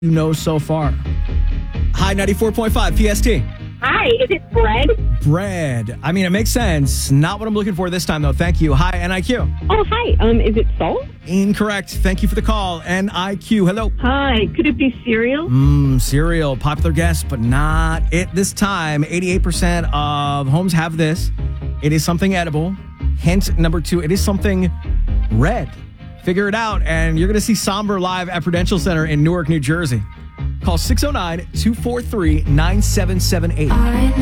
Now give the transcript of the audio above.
you know so far. Hi, 94.5 PST. Hi, is it bread? Bread. I mean, it makes sense. Not what I'm looking for this time, though. Thank you. Hi, NIQ. Oh, hi. Is it salt? Incorrect. Thank you for the call. NIQ. Hello. Hi, could it be cereal? Cereal. Popular guess, but not it this time. 88% of homes have this. It is something edible. Hint number 2, it is something red. Figure it out, and you're going to see Somber live at Prudential Center in Newark, New Jersey. Call 609-243-9778.